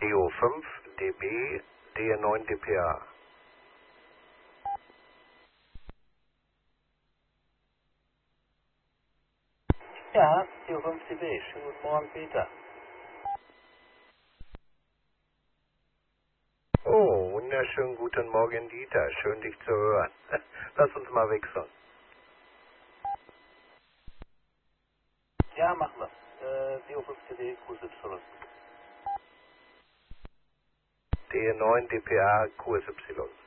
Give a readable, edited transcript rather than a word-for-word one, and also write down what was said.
DO5 DB, DE9 DPA. Ja, DO5 DB. Schönen guten Morgen, Peter. Oh, wunderschönen guten Morgen, Dieter. Schön, dich zu hören. Lass uns mal wechseln. Ja, machen wir. DO5 DB, Kurs Y. DE9 DPA, QSY.